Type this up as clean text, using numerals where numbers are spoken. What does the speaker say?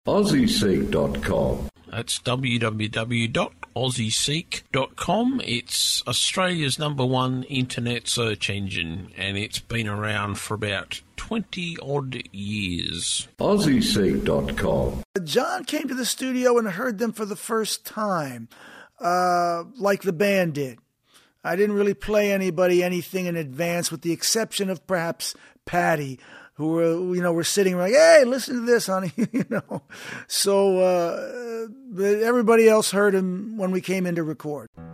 AussieSeek.com. That's www.aussieseek.com. It's Australia's #1 internet search engine, and it's been around for about 20-odd years. AussieSeek.com. John came to the studio and heard them for the first time, like the band did. I didn't really play anybody anything in advance, with the exception of perhaps Patty, who were sitting like, hey, listen to this, honey, So everybody else heard him when we came in to record.